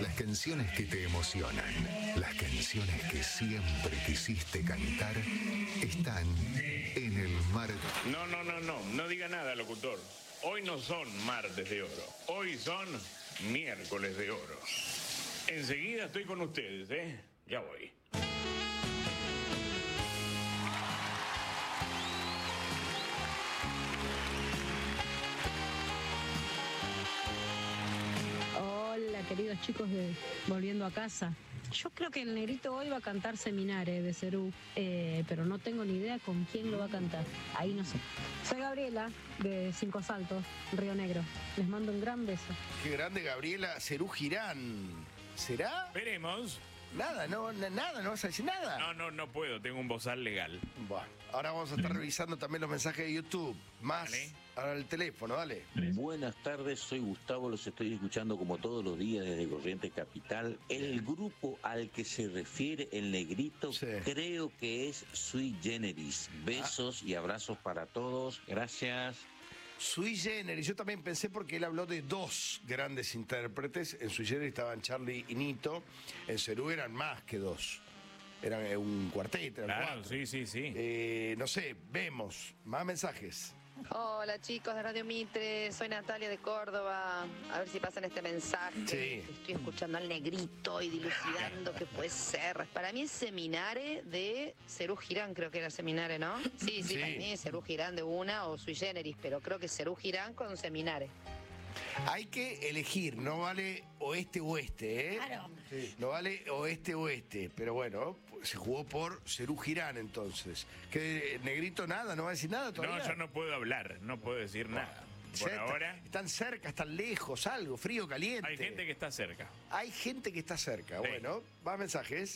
Las canciones que te emocionan, las canciones que siempre quisiste cantar, están en el mar. No diga nada, locutor. Hoy no son martes de oro, hoy son miércoles de oro. Enseguida estoy con ustedes, ¿eh? Ya voy. Hola, queridos chicos de Volviendo a Casa. Yo creo que el Negrito hoy va a cantar Seminare de Cerú, pero no tengo ni idea con quién lo va a cantar. Ahí no sé. Soy Gabriela, de Cinco Saltos, Río Negro. Les mando un gran beso. Qué grande, Gabriela. Cerú Girán. ¿Será? Veremos. Nada, no vas a decir nada. No puedo, tengo un bozal legal. Bueno, ahora vamos a estar revisando también los mensajes de YouTube. Más Dale. ahora el teléfono, dale. Buenas tardes, soy Gustavo, los estoy escuchando como todos los días desde Corrientes Capital. El grupo al que se refiere el Negrito, Sí. creo que es Sui Generis. Besos y abrazos para todos. Gracias. Sui Generis, yo también pensé porque él habló de dos grandes intérpretes. En Sui Generis estaban Charlie y Nito. En Cerú eran más que dos. Eran un cuarteto, eran Claro, cuatro. sí. No sé, vemos. Más mensajes. Hola chicos de Radio Mitre, soy Natalia de Córdoba. A ver si pasan este mensaje. Sí. Estoy escuchando al Negrito y dilucidando qué puede ser. Para mí es Seminare de Cerú Girán, creo que era Seminare, ¿no? Sí, Sí. para mí es Cerú Girán de una o Sui Generis, pero creo que Cerú Girán con Seminare. Hay que elegir, no vale oeste-oeste, ¿eh? Claro. Sí. No vale oeste-oeste, pero bueno, se jugó por Cerú Girán entonces. ¿Qué, Negrito, nada? ¿No va a decir nada todavía? No, yo no puedo hablar, no puedo decir nada. Por Cerca, ahora están cerca, están lejos, algo, frío, caliente. hay gente que está cerca. Hay gente que está cerca. Sí. Bueno, más mensajes.